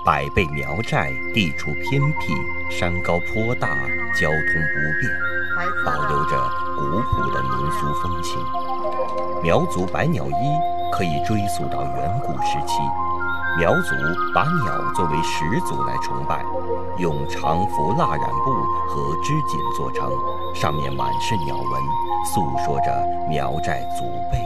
百倍苗寨地处偏僻，山高坡大，交通不便，保留着古朴的民俗风情。苗族百鸟衣可以追溯到远古时期，苗族把鸟作为始祖来崇拜，用长幅蜡染布和织锦做成，上面满是鸟纹，诉说着苗寨祖辈